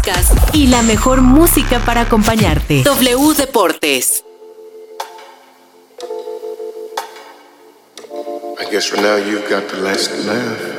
podcast y la mejor música para acompañarte. W Deportes. I guess for now you've got the last laugh.